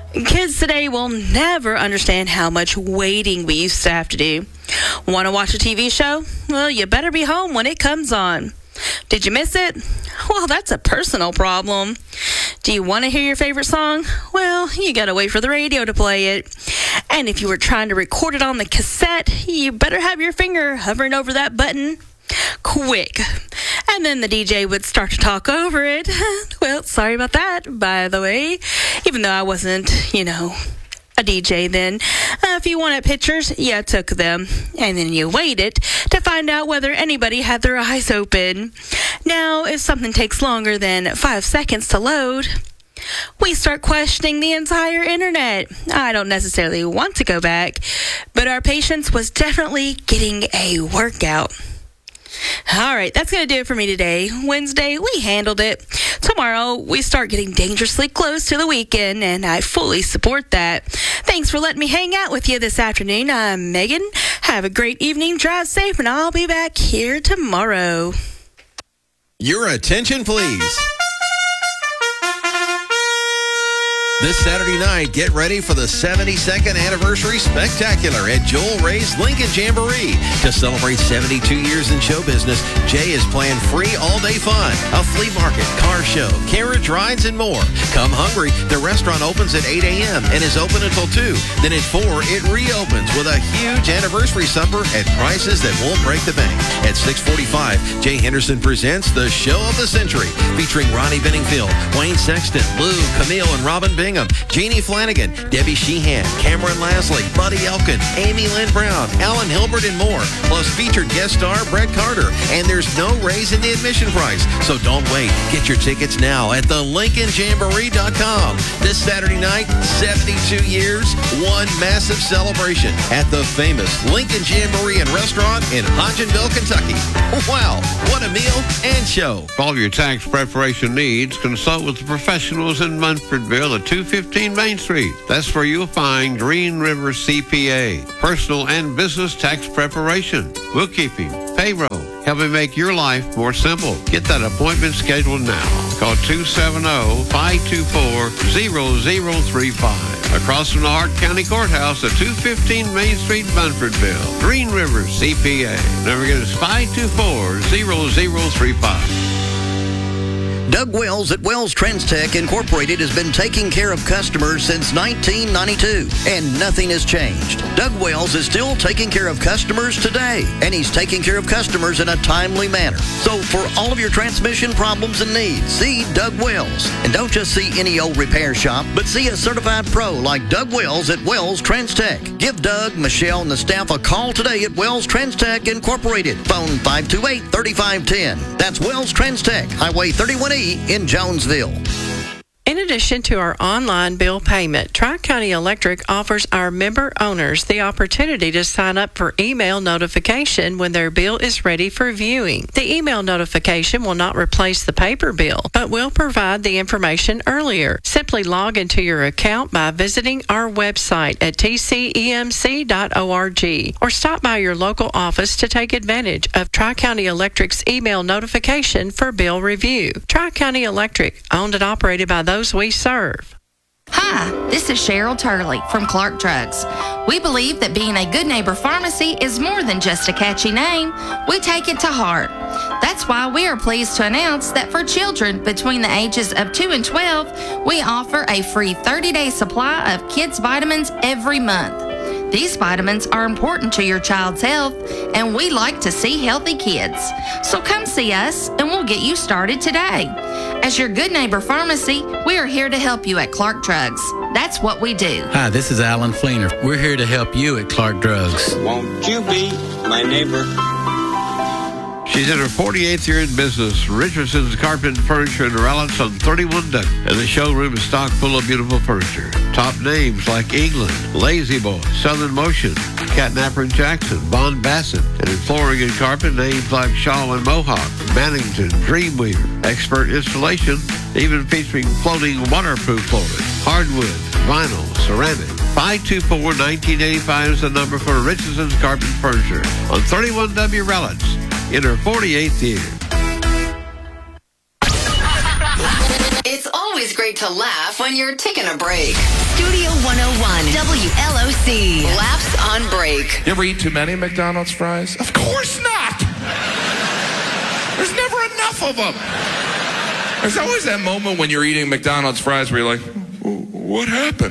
Kids today will never understand how much waiting we used to have to do. Want to watch a TV show? Well, you better be home when it comes on. Did you miss it? Well, that's a personal problem. Do you want to hear your favorite song? Well, you gotta wait for the radio to play it. And if you were trying to record it on the cassette, you better have your finger hovering over that button quick. And then the DJ would start to talk over it. Well, sorry about that, by the way. Even though I wasn't, a DJ then. If you wanted pictures, you took them. And then you waited to find out whether anybody had their eyes open. Now, if something takes longer than 5 seconds to load, we start questioning the entire internet. I don't necessarily want to go back, but our patience was definitely getting a workout. All right, that's going to do it for me today. Wednesday, we handled it. Tomorrow, we start getting dangerously close to the weekend, and I fully support that. Thanks for letting me hang out with you this afternoon. I'm Megan. Have a great evening. Drive safe, and I'll be back here tomorrow. Your attention, please. This Saturday night, get ready for the 72nd Anniversary Spectacular at Joel Ray's Lincoln Jamboree. To celebrate 72 years in show business, Jay is playing free all-day fun, a flea market, car show, carriage rides, and more. Come hungry. The restaurant opens at 8 a.m. and is open until 2. Then at 4, it reopens with a huge anniversary supper at prices that won't break the bank. At 6:45, Jay Henderson presents the Show of the Century, featuring Ronnie Benningfield, Wayne Sexton, Lou, Camille, and Robin Bingham, Jeannie Flanagan, Debbie Sheehan, Cameron Lasley, Buddy Elkin, Amy Lynn Brown, Alan Hilbert, and more. Plus featured guest star Brett Carter. And there's no raise in the admission price. So don't wait. Get your tickets now at thelincolnjamboree.com. This Saturday night, 72 years, one massive celebration at the famous Lincoln Jamboree and Restaurant in Hodgenville, Kentucky. Wow, what a meal and show. For all your tax preparation needs, consult with the professionals in Munfordville at 215 Main Street. That's where you'll find Green River CPA, personal and business tax preparation, bookkeeping, payroll, helping make your life more simple. Get that appointment scheduled now. Call 270-524-0035. Across from the Hart County Courthouse at 215 Main Street, Munfordville. Green River CPA. Never get us 524-0035. Doug Wells at Wells Transtech Incorporated has been taking care of customers since 1992, and nothing has changed. Doug Wells is still taking care of customers today, and he's taking care of customers in a timely manner. So for all of your transmission problems and needs, see Doug Wells. And don't just see any old repair shop, but see a certified pro like Doug Wells at Wells Transtech. Give Doug, Michelle, and the staff a call today at Wells Transtech Incorporated. Phone 528-3510. That's Wells Transtech, Highway 31E in Jonesville. In addition to our online bill payment, Tri-County Electric offers our member owners the opportunity to sign up for email notification when their bill is ready for viewing. The email notification will not replace the paper bill, but will provide the information earlier. Simply log into your account by visiting our website at tcemc.org or stop by your local office to take advantage of Tri-County Electric's email notification for bill review. Tri-County Electric, owned and operated by those we serve. Hi, this is Cheryl Turley from Clark Drugs. We believe that being a good neighbor pharmacy is more than just a catchy name. We take it to heart. That's why we are pleased to announce that for children between the ages of 2 and 12, we offer a free 30-day supply of kids' vitamins every month. These vitamins are important to your child's health, and we like to see healthy kids. So come see us, and we'll get you started today. As your good neighbor pharmacy, we are here to help you at Clark Drugs. That's what we do. Hi, this is Alan Fleener. We're here to help you at Clark Drugs. Won't you be my neighbor? She's in her 48th year in business. Richardson's Carpet and Furniture in Rowlands on 31 Duck. And the showroom is stocked full of beautiful furniture. Top names like England, Lazy Boy, Southern Motion, Catnapper and Jackson, Bond Bassett. And in flooring and carpet, names like Shaw and Mohawk, Mannington, Dreamweaver. Expert installation, even featuring floating waterproof flooring. Hardwood, vinyl, ceramic. 524-1985 is the number for Richardson's Carpet and Furniture on 31W Rowlands. In her 48th year. It's always always great to laugh when you're taking a break. Studio 101, WLOC. Laughs on break. You ever eat too many McDonald's fries? Of course not! There's never enough of them. There's always that moment when you're eating McDonald's fries where you're like, what happened?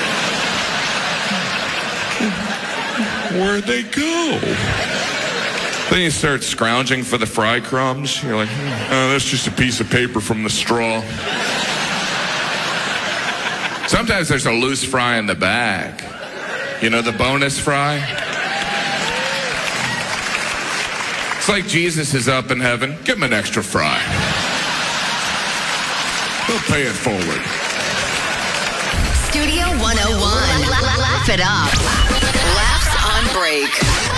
Where'd they go? Then you start scrounging for the fry crumbs. You're like, oh, that's just a piece of paper from the straw. Sometimes there's a loose fry in the bag. You know, the bonus fry? It's like Jesus is up in heaven. Give him an extra fry. He'll pay it forward. Studio 101. Laugh it up. Laughs on break.